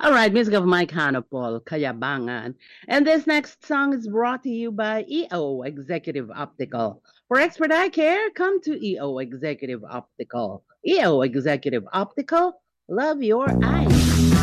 All right, music of Mike Hanapol, Kayabangan. And this next song is brought to you by EO Executive Optical. For expert eye care, come to EO Executive Optical. EO Executive Optical, love your eyes.